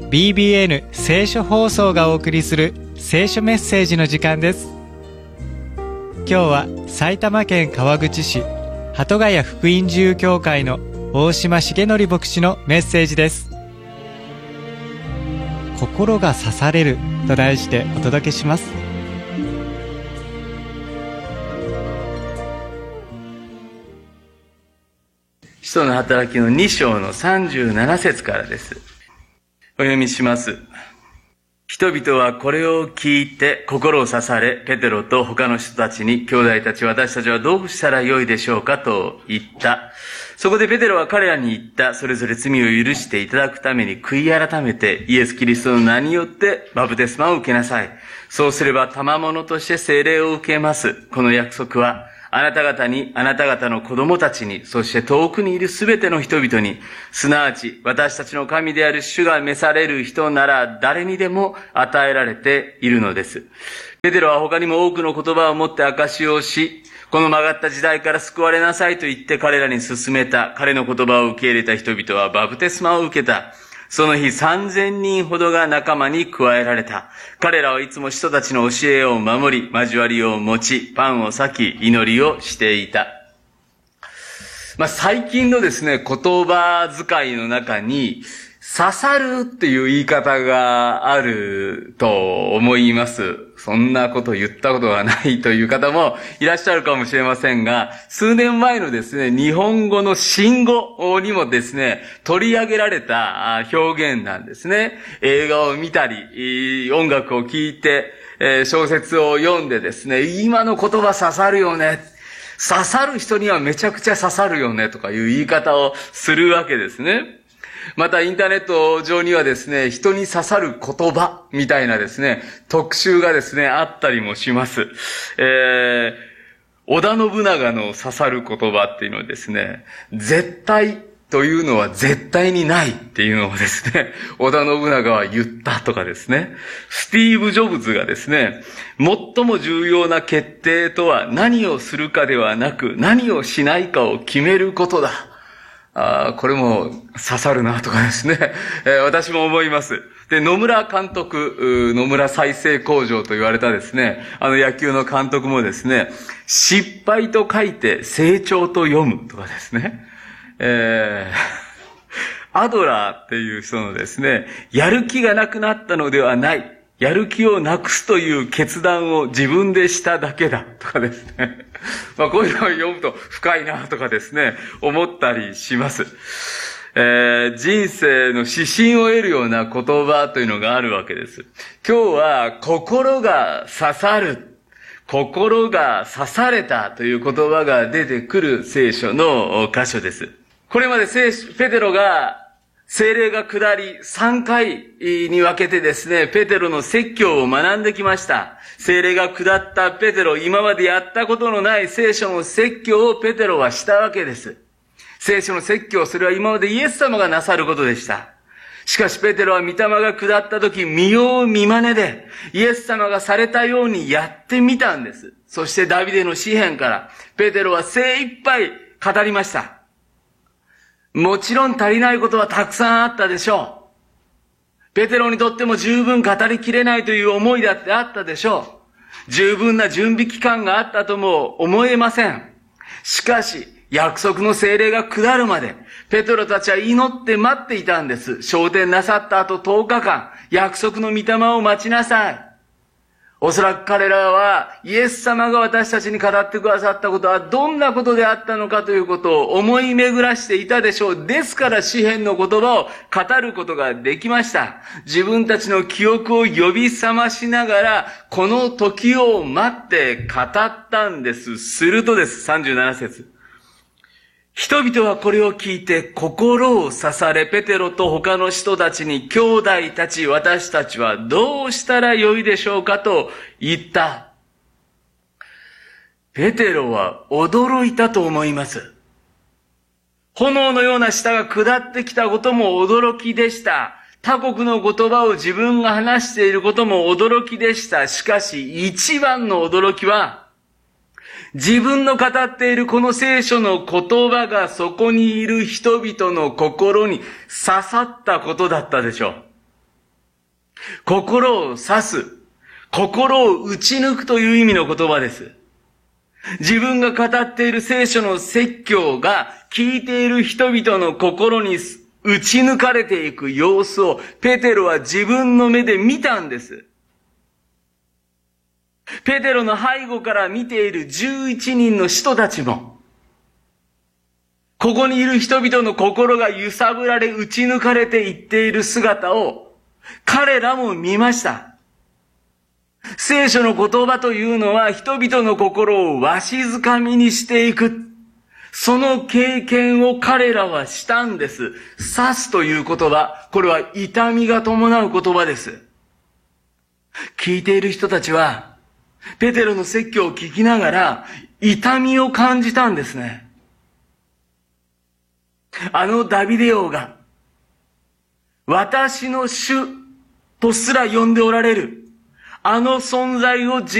BBN 聖書放送がお送りする聖書メッセージの時間です。今日は埼玉県川口市鳩ヶ谷福音自由教会の大島重則牧師のメッセージです。心が刺されると題してお届けします。 使徒の働きの2章の37節からです。お読みします。人々はこれを聞いて心を刺され、ペテロと他の人たちに、兄弟たち、私たちはどうしたらよいでしょうかと言った。そこでペテロは彼らに言った。それぞれ罪を許していただくために悔い改めて、イエス・キリストの名によってバプテスマを受けなさい。そうすれば賜物として聖霊を受けます。この約束は、あなた方に、あなた方の子供たちに、そして遠くにいるすべての人々に、すなわち私たちの神である主が召される人なら誰にでも与えられているのです。ペテロは他にも多くの言葉を持って証しをし、この曲がった時代から救われなさいと言って彼らに勧めた。彼の言葉を受け入れた人々はバプテスマを受けた。その日3000人ほどが仲間に加えられた。彼らはいつも人たちの教えを守り、交わりを持ち、パンを裂き、祈りをしていた。最近のですね、言葉遣いの中に、刺さるっていう言い方があると思います。そんなこと言ったことがないという方もいらっしゃるかもしれませんが、数年前のですね、日本語の新語にもですね、取り上げられた表現なんですね。映画を見たり、音楽を聴いて、小説を読んでですね、今の言葉刺さるよね。刺さる人にはめちゃくちゃ刺さるよねとかいう言い方をするわけですね。またインターネット上にはですね、人に刺さる言葉みたいなですね、特集がですね、あったりもします。織田信長の刺さる言葉っていうのはですね、絶対というのは絶対にないっていうのをですね、織田信長は言ったとかですね、スティーブ・ジョブズがですね、最も重要な決定とは何をするかではなく、何をしないかを決めることだ。これも刺さるなとかですね、私も思います。で、野村監督、野村再生工場と言われたですね、野球の監督もですね、失敗と書いて成長と読むとかですね、アドラーっていう人のですね、やる気がなくなったのではない。やる気をなくすという決断を自分でしただけだとかですね。こういうのを読むと深いなとかですね、思ったりします。人生の指針を得るような言葉というのがあるわけです。今日は心が刺さる。心が刺されたという言葉が出てくる聖書の箇所です。これまでペテロが聖霊が下り3回に分けてですね、ペテロの説教を学んできました。聖霊が下ったペテロ、今までやったことのない聖書の説教をペテロはしたわけです。聖書の説教、それは今までイエス様がなさることでした。しかしペテロは御霊が下った時、見よう見真似で、イエス様がされたようにやってみたんです。そしてダビデの詩篇から、ペテロは精一杯語りました。もちろん足りないことはたくさんあったでしょう。ペテロにとっても十分語りきれないという思いだってあったでしょう。十分な準備期間があったとも思えません。しかし、約束の聖霊が下るまで、ペテロたちは祈って待っていたんです。昇天なさった後10日間、約束の御霊を待ちなさい。おそらく彼らはイエス様が私たちに語ってくださったことはどんなことであったのかということを思い巡らしていたでしょう。ですから詩篇の言葉を語ることができました。自分たちの記憶を呼び覚ましながらこの時を待って語ったんです。するとです、37節。人々はこれを聞いて心を刺され、ペテロと他の人たちに、兄弟たち、私たちはどうしたらよいでしょうかと言った。ペテロは驚いたと思います。炎のような舌が下ってきたことも驚きでした。他国の言葉を自分が話していることも驚きでした。しかし一番の驚きは、自分の語っているこの聖書の言葉がそこにいる人々の心に刺さったことだったでしょう。 心を刺す、心を打ち抜くという意味の言葉です。自分が語っている聖書の説教が聞いている人々の心に打ち抜かれていく様子をペテロは自分の目で見たんです。ペテロの背後から見ている11人の使徒たちも、ここにいる人々の心が揺さぶられ打ち抜かれていっている姿を彼らも見ました。聖書の言葉というのは人々の心をわしづかみにしていく。その経験を彼らはしたんです。刺すという言葉、これは痛みが伴う言葉です。聞いている人たちは、ペテロの説教を聞きながら痛みを感じたんですね。あのダビデ王が、私の主とすら呼んでおられる、あの存在を